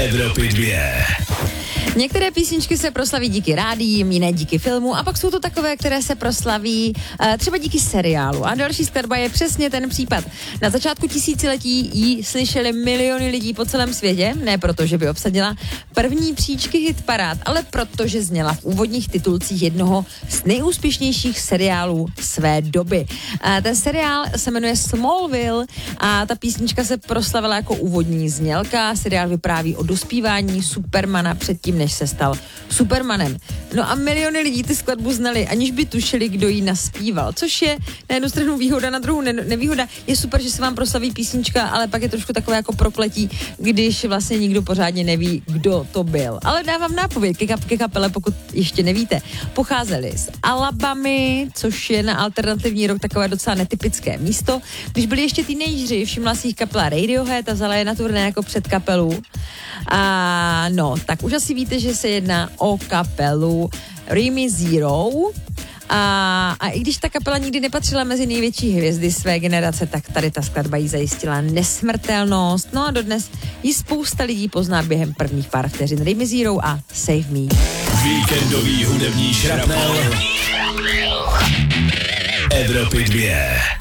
Evropy 2. Některé písničky se proslaví díky rádiím, jiné díky filmu a pak jsou to takové, které se proslaví třeba díky seriálu. A další skladba je přesně ten případ. Na začátku tisíciletí ji slyšeli miliony lidí po celém světě, ne proto, že by obsadila první příčky hitparád, ale proto, že zněla v úvodních titulcích jednoho z nejúspěšnějších seriálů své doby. Ten seriál se jmenuje Smallville a ta písnička se proslavila jako úvodní znělka. Seriál vypráví o dospívání Supermana předtím, než se stal Supermanem. No a miliony lidí ty skladbu znali, aniž by tušili, kdo ji naspíval, což je na jednu stranu výhoda, na druhou nevýhoda. Je super, že se vám proslaví písnička, ale pak je trošku takové jako prokletí, když vlastně nikdo pořádně neví, kdo to byl. Ale dávám nápověd ke kapele, pokud ještě nevíte. Pocházeli z Alabamy, což je na alternativní rock takové docela netypické místo. Když byli ještě teenageři, všimla si jich kapela Radiohead a vzala je na turné jako předkapelu. A no, tak už asi víte, že se jedná o kapelu Remy Zero. A i když ta kapela nikdy nepatřila mezi největší hvězdy své generace, tak tady ta skladba jí zajistila nesmrtelnost. No a dodnes ji spousta lidí pozná během prvních pár vteřin. Remy Zero a Save Me. Víkendový hudební šrapnel Evropy 2.